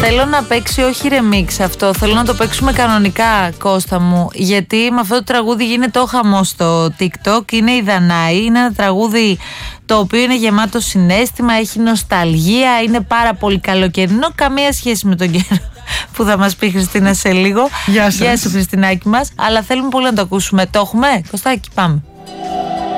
θέλω να παίξει όχι remix αυτό. Θέλω να το παίξουμε κανονικά, Κώστα μου. Γιατί με αυτό το τραγούδι γίνεται ο χαμός στο TikTok. Είναι η Δανάη. Είναι ένα τραγούδι το οποίο είναι γεμάτο συναίσθημα, έχει νοσταλγία, είναι πάρα πολύ καλοκαιρινό. Καμία σχέση με τον καιρό που θα μας πει η Χριστίνα σε λίγο. Γεια σας. Γεια σου, Χριστινάκη μας. Αλλά θέλουμε πολύ να το ακούσουμε. Το έχουμε, Κωστάκη, πάμε.